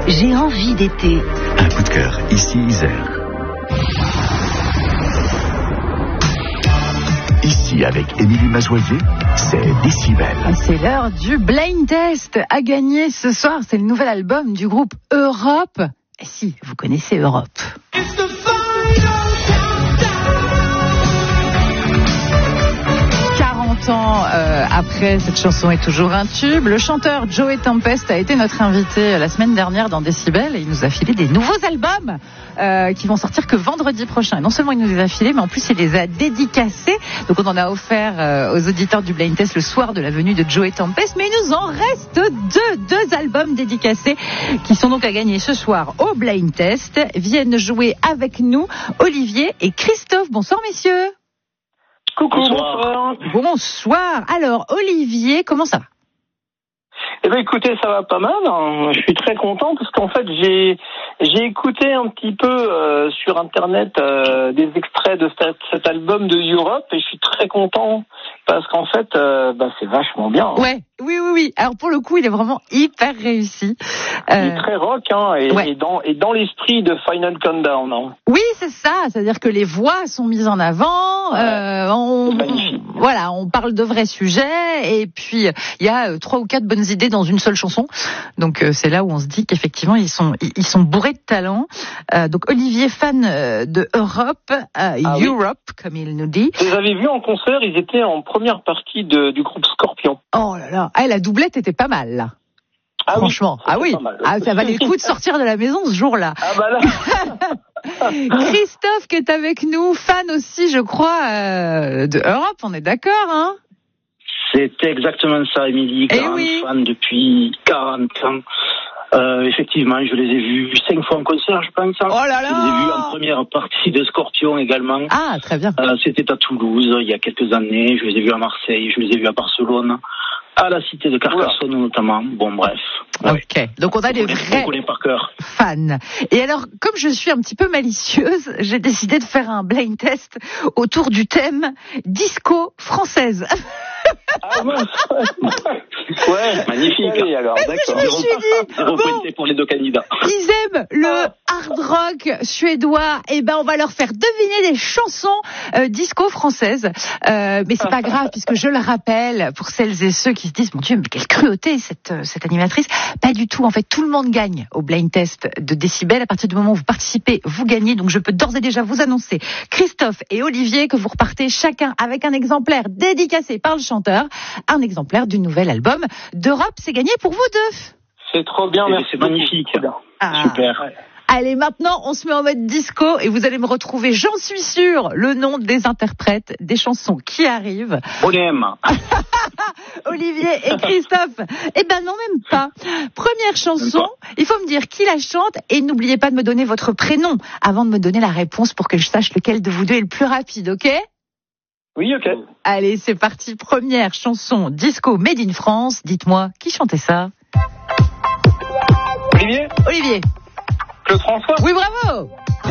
J'ai envie d'été. Un coup de cœur, ici Isère. Ici, avec Émilie Mazoyer, c'est Décibel. C'est l'heure du blind test à gagner ce soir. C'est le nouvel album du groupe Europe. Et si, vous connaissez Europe. 40 ans après, cette chanson est toujours un tube. Le chanteur Joey Tempest a été notre invité la semaine dernière dans Décibel et il nous a filé des nouveaux albums qui vont sortir que vendredi prochain. Et non seulement il nous les a filés, mais en plus il les a dédicacés. Donc on en a offert aux auditeurs du blind test le soir de la venue de Joey Tempest. Mais il nous en reste deux albums dédicacés qui sont donc à gagner ce soir au blind test. Viennent jouer avec nous Olivier et Christophe. Bonsoir messieurs. Coucou, bonsoir. Bonsoir. Alors, Olivier, comment ça va? Eh bien, écoutez, ça va pas mal. Hein. Je suis très content parce qu'en fait, j'ai écouté un petit peu sur Internet des extraits de cet album de Europe et je suis très content parce qu'en fait, c'est vachement bien. Hein. Ouais, oui. Alors, pour le coup, il est vraiment hyper réussi. Il est très rock, hein, et dans l'esprit de Final Countdown. Hein. Oui, c'est ça. C'est-à-dire que les voix sont mises en avant. On parle de vrais sujets et puis il y a 3 ou 4 bonnes idées dans une seule chanson. Donc c'est là où on se dit qu'effectivement ils sont bourrés de talent. Donc Olivier, fan de Europe, Europe comme il nous dit. Je les avais vus en concert, ils étaient en première partie du groupe Scorpion. Oh là là, la doublette était pas mal là. Ah franchement, oui. Ça valait le coup de sortir de la maison ce jour-là. Ah bah là. Christophe qui est avec nous, fan aussi, je crois, de Europe, on est d'accord, hein? C'est exactement ça, Émilie, fan depuis 40 ans. Effectivement, je les ai vus 5 fois en concert, je pense. Oh là là! Je les ai vus en première partie de Scorpion également. Ah, très bien. C'était à Toulouse, il y a quelques années. Je les ai vus à Marseille, je les ai vus à Barcelone, à la cité de Carcassonne notamment. Bon, bref. Ok, donc on a des vrais fans. Et alors, comme je suis un petit peu malicieuse, j'ai décidé de faire un blind test autour du thème disco française. Ah ouais, magnifique. Oui, alors, d'accord. Je me suis dit, pour les 2 candidats. Ils aiment le hard rock suédois. Et ben, on va leur faire deviner des chansons disco françaises. Mais c'est pas grave, puisque je le rappelle, pour celles et ceux qui se disent, mon Dieu, mais quelle cruauté cette animatrice. Pas du tout. En fait, tout le monde gagne au blind test de Décibel. À partir du moment où vous participez, vous gagnez. Donc, je peux d'ores et déjà vous annoncer, Christophe et Olivier, que vous repartez chacun avec un exemplaire dédicacé par le chanteur, un exemplaire du nouvel album d'Europe. C'est gagné pour vous deux. C'est trop bien, merci. C'est magnifique. Super. Ouais. Allez, maintenant, on se met en mode disco et vous allez me retrouver, j'en suis sûre, le nom des interprètes des chansons qui arrivent. Bonhomme. Olivier et Christophe. Eh ben non, même pas. Première chanson, il faut me dire qui la chante et n'oubliez pas de me donner votre prénom avant de me donner la réponse pour que je sache lequel de vous deux est le plus rapide, ok ? Oui, ok. Allez, c'est parti. Première chanson disco made in France. Dites-moi, qui chantait ça ? Olivier ? Olivier. Claude François ? Oui, bravo !